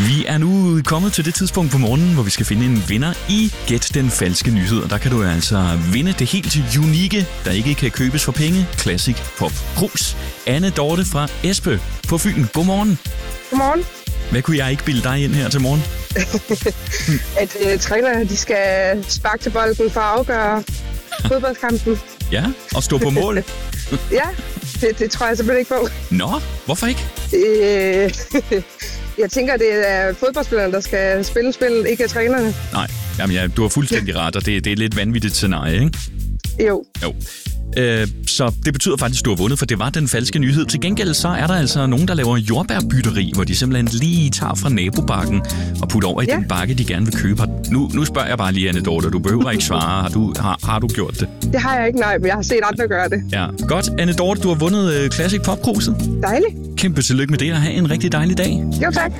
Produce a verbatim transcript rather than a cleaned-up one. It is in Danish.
Vi er nu kommet til det tidspunkt på morgenen, hvor vi skal finde en vinder i Gæt den falske nyhed. Og der kan du altså vinde det helt unikke, der ikke kan købes for penge, Classic Pop Krus. Anne Dorte fra Espe på Fyn. Godmorgen. Godmorgen. Hvad kunne jeg ikke bilde dig ind her til morgen? At uh, trænerne, de skal sparke til bolden for at afgøre fodboldkampen. Ja, og stå på mål. Ja, det, det tror jeg simpelthen ikke på. Nå, hvorfor ikke? Øh, jeg tænker, det er fodboldspillerne, der skal spille spillet, ikke trænerne. Nej, jamen ja, du har fuldstændig ret, og det, det er et lidt vanvittigt scenarie, ikke? Jo. Jo. Øh, så det betyder faktisk, at du har vundet, for det var den falske nyhed. Til gengæld så er der altså nogen, der laver jordbærbytteri, hvor de simpelthen lige tager fra nabobakken og putter over i ja. den bakke, de gerne vil købe. Nu, nu spørger jeg bare lige, Anne Dorte, du behøver ikke svare. Har du, har, har du gjort det? Det har jeg ikke, nej, men jeg har set andre gøre det. Ja, godt. Anne Dorte, du har vundet uh, Classic Pop Kruset. Dejligt. Kæmpe tillykke med det, og have en rigtig dejlig dag. Jo, tak.